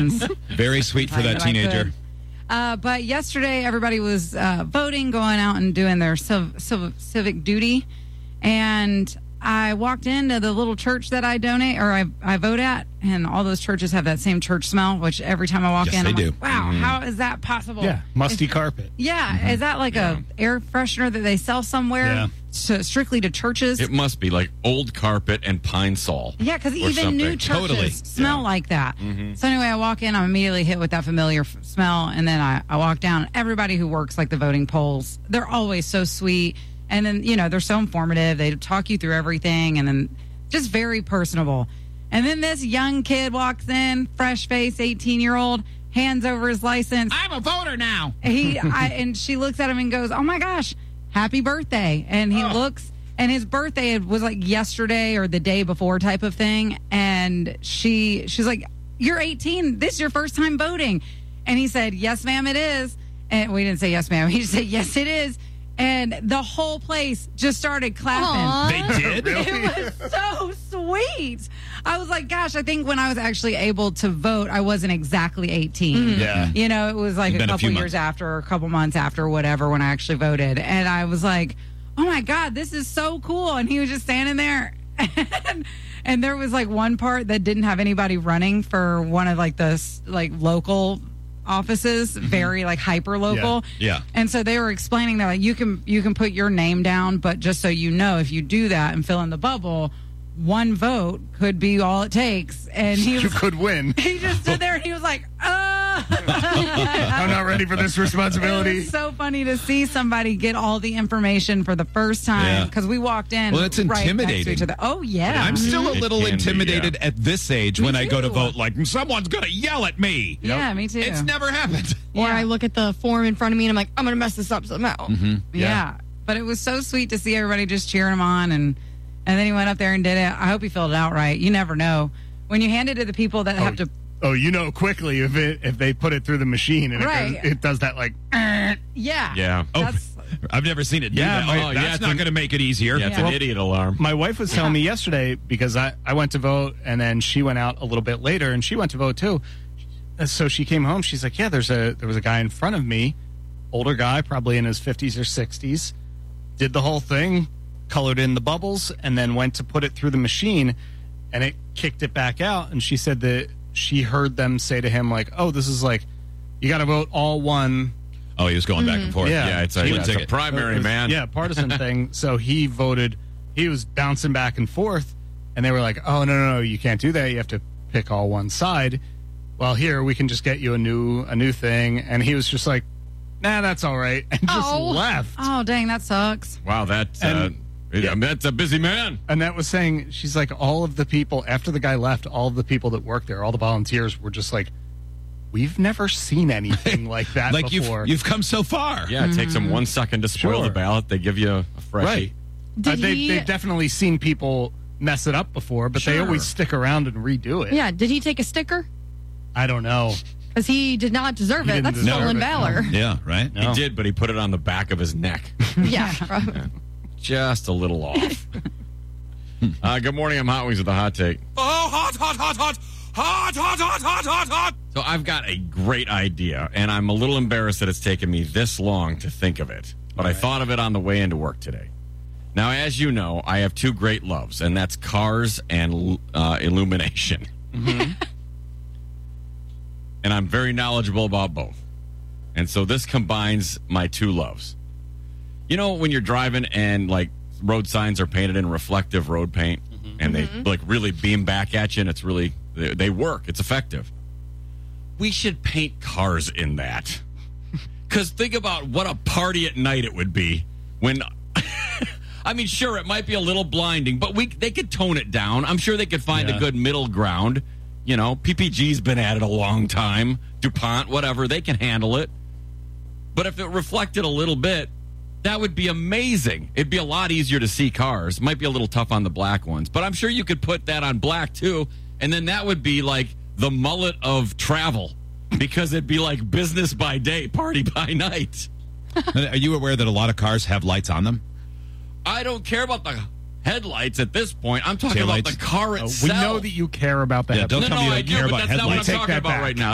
questions. Very sweet for that teenager. But yesterday, everybody was voting, going out and doing their civic duty. And I walked into the little church that I donate or I vote at, and all those churches have that same church smell, which every time I walk in, I'm like, wow, how is that possible? Yeah, musty carpet. Yeah, is that like a air freshener that they sell somewhere strictly to churches? It must be like old carpet and Pine Sol. Yeah, because even new churches smell like that. So anyway, I walk in, I'm immediately hit with that familiar smell, and then I walk down. Everybody who works like the voting polls, they're always so sweet. And then, they're so informative. They talk you through everything, and then just very personable. And then this young kid walks in, fresh face, 18-year-old, hands over his license. I'm a voter now. And she looks at him and goes, oh, my gosh, happy birthday. And he looks, and his birthday was like yesterday or the day before type of thing. And she's like, you're 18. This is your first time voting. And he said, yes, ma'am, it is. And we didn't say yes, ma'am. He just said, yes, it is. And the whole place just started clapping. Aww. They did? It was so sweet. I was like, gosh, I think when I was actually able to vote, I wasn't exactly 18. Yeah. It was like a couple years after, or a couple months after, whatever, when I actually voted. And I was like, oh my God, this is so cool. And he was just standing there. And there was like one part that didn't have anybody running for one of like the local offices, very like hyper local. Yeah. And so they were explaining that like you can put your name down, but just so you know, if you do that and fill in the bubble, one vote could be all it takes. And you could win. He just stood there and he was like, I'm not ready for this responsibility. It was so funny to see somebody get all the information for the first time, because we walked in. Well, it's intimidating. Right next to each other. Oh, yeah. I'm still a little intimidated at this age when I go to too. vote, like, someone's going to yell at me. Yeah, me too. It's never happened. Or I look at the form in front of me and I'm like, I'm going to mess this up somehow. Yeah. But it was so sweet to see everybody just cheering him on. And then he went up there and did it. I hope he filled it out right. You never know. When you hand it to the people that have to... Oh, quickly if they put it through the machine and it does that like... Yeah. Yeah. I've never seen it do that. That's not going to make it easier. Yeah, it's an idiot alarm. My wife was telling me yesterday, because I went to vote and then she went out a little bit later and she went to vote too. So she came home. She's like, yeah, there was a guy in front of me, older guy, probably in his 50s or 60s, did the whole thing, colored in the bubbles, and then went to put it through the machine, and it kicked it back out. And she said that she heard them say to him, like, oh, this is like, you got to vote all one. Oh, he was going back and forth. Yeah, it's a primary, man. Yeah, partisan thing. So he voted, he was bouncing back and forth, and they were like, oh, no, you can't do that. You have to pick all one side. Well, here, we can just get you a new thing. And he was just like, nah, that's all right. And just left. Oh, dang, that sucks. Wow, that's a busy man. And that was saying, she's like, all of the people, after the guy left, all of the people that worked there, all the volunteers were just like, we've never seen anything like that like before. You've come so far. Yeah, it takes them 1 second to spoil the ballot. They give you a freshie. Right. They've definitely seen people mess it up before, but they always stick around and redo it. Yeah, did he take a sticker? I don't know. Because he did not deserve it. That's stolen valor. No. Yeah, right? No. He did, but he put it on the back of his neck. Yeah. Just a little off. Good morning. I'm Hot Wings with the Hot Take. Oh, hot, hot, hot, hot. Hot, hot, hot, hot, hot, hot. So I've got a great idea, and I'm a little embarrassed that it's taken me this long to think of it. But I thought of it on the way into work today. Now, as you know, I have two great loves, and that's cars and illumination. And I'm very knowledgeable about both. And so this combines my two loves. You know, when you're driving and, like, road signs are painted in reflective road paint, and they, like, really beam back at you, and it's really, they work. It's effective. We should paint cars in that. Because think about what a party at night it would be when... I mean, sure, it might be a little blinding, but they could tone it down. I'm sure they could find a good middle ground. You know, PPG's been at it a long time. DuPont, whatever, they can handle it. But if it reflected a little bit, that would be amazing. It'd be a lot easier to see cars. Might be a little tough on the black ones, but I'm sure you could put that on black too, and then that would be like the mullet of travel, because it'd be like business by day, party by night. Are you aware that a lot of cars have lights on them? I don't care about the headlights at this point. I'm talking about the car itself. We know that you care about the headlights. Don't tell me you don't care about but that's not what I'm headlights. talking about right now.